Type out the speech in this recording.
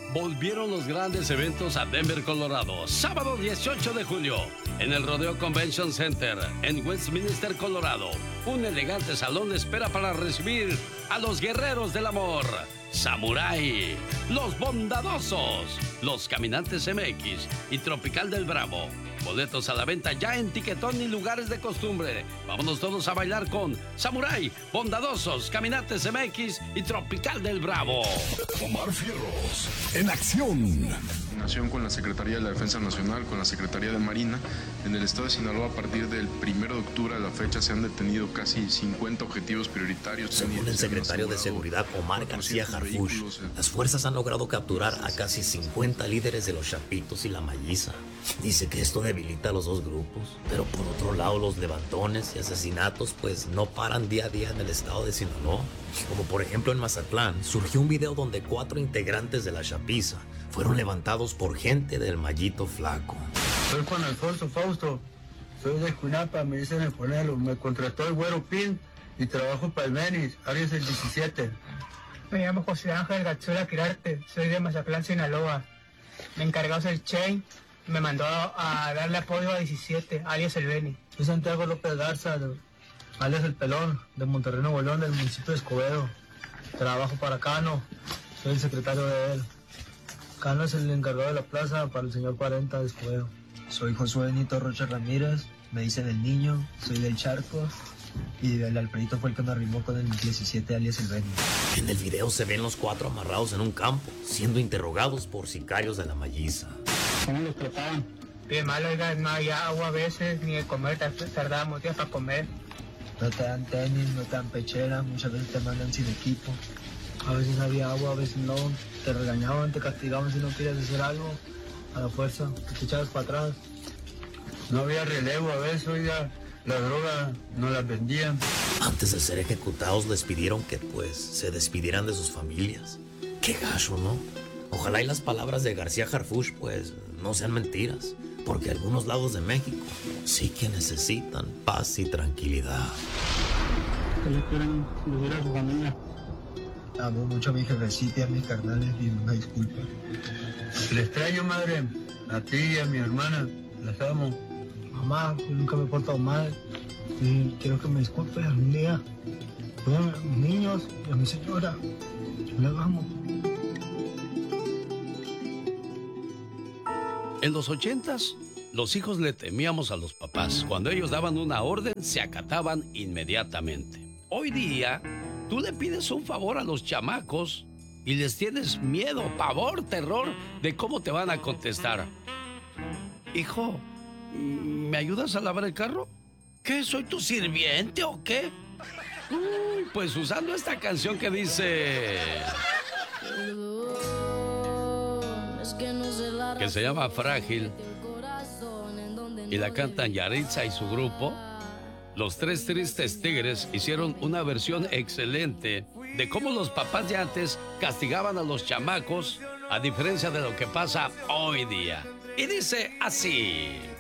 Volvieron los grandes eventos a Denver, Colorado, sábado 18 de julio, en el Rodeo Convention Center, en Westminster, Colorado. Un elegante salón espera para recibir a los guerreros del amor, Samurai, los Bondadosos, los Caminantes MX y Tropical del Bravo. Boletos a la venta ya en Tiquetón y lugares de costumbre. Vámonos todos a bailar con Samurai, Bondadosos, Caminantes MX y Tropical del Bravo. Omar Fierros, en acción. Nación con la Secretaría de la Defensa Nacional, con la Secretaría de Marina. En el estado de Sinaloa, a partir del 1 de octubre a la fecha, se han detenido casi 50 objetivos prioritarios. Según el secretario de Seguridad, Omar García Harfuch, las fuerzas han logrado capturar a casi 50 líderes de los Chapitos y la Malliza. Dice que esto debilita a los dos grupos, pero por otro lado los levantones y asesinatos pues no paran día a día en el estado de Sinaloa. Como por ejemplo en Mazatlán, surgió un video donde 4 integrantes de la Chapiza fueron levantados por gente del Mallito Flaco. Soy Juan Alfonso Fausto, soy de Junapa, me dicen el Ponelo, me contrató el Güero Pin y trabajo para el Menis, Arias el 17. Me llamo José Ángel Gachuela Quirarte, soy de Mazatlán, Sinaloa. Me encargó el Chain, me mandó a darle apoyo a 17, alias el Beni. Soy Santiago López Garza, alias el Pelón, de Monterrey, Nuevo León, del municipio de Escobedo. Trabajo para Cano, soy el secretario de él. Cano es el encargado de la plaza para el señor 40 de Escobedo. Soy Josué Benito Rocha Ramírez, me dicen el Niño, soy del Charco y el Alfredito fue el que me arrimó con el 17 alias el Beni. En el video se ven los 4 amarrados en un campo, siendo interrogados por sicarios de la Malliza. ¿Cómo los trataban? Bien mal, oiga, no había agua a veces, ni de comer, tardábamos días para comer. No te dan tenis, no te dan pechera, muchas veces te mandan sin equipo. A veces había agua, a veces no, te regañaban, te castigaban si no querías hacer algo, a la fuerza, te echabas para atrás. No había relevo a veces, oiga, la droga no la vendían. Antes de ser ejecutados les pidieron que pues se despidieran de sus familias. Qué gacho, ¿no? Ojalá y las palabras de García Harfuch pues no sean mentiras, porque algunos lados de México sí que necesitan paz y tranquilidad. ¿Qué le quieren decir a su familia? Amo mucho a mi jefecita y a mis carnales y una disculpa. Les extraño, madre, a ti y a mi hermana, las amo. Mamá, yo nunca me he portado mal y quiero que me disculpes algún día. Cuidan a mis niños y a mi señora. Yo las amo. En los 80s, los hijos le temíamos a los papás. Cuando ellos daban una orden, se acataban inmediatamente. Hoy día, tú le pides un favor a los chamacos y les tienes miedo, pavor, terror de cómo te van a contestar. Hijo, ¿me ayudas a lavar el carro? ¿Qué? ¿Soy tu sirviente o qué? Uy, pues usando esta canción que dice... que se llama Frágil y la cantan Yaritza y su grupo. Los Tres Tristes Tigres hicieron una versión excelente de cómo los papás de antes castigaban a los chamacos, a diferencia de lo que pasa hoy día. Y dice así...